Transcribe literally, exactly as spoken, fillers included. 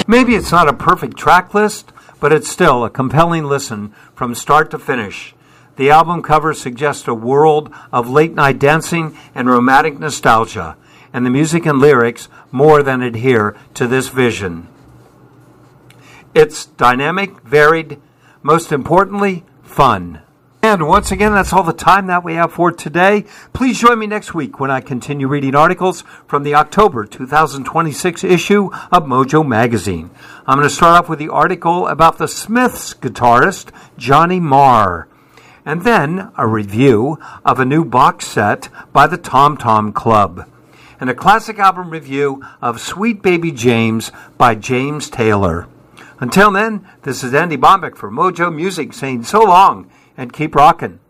Maybe it's not a perfect track list, but it's still a compelling listen from start to finish. The album cover suggests a world of late-night dancing and romantic nostalgia, and the music and lyrics more than adhere to this vision. It's dynamic, varied, most importantly, fun. And once again, that's all the time that we have for today. Please join me next week when I continue reading articles from the October two thousand twenty-six issue of Mojo Magazine. I'm going to start off with the article about the Smiths guitarist Johnny Marr, and then a review of a new box set by the Tom Tom Club, and a classic album review of Sweet Baby James by James Taylor. Until then, this is Andy Bombeck for Mojo Music saying so long and keep rockin'.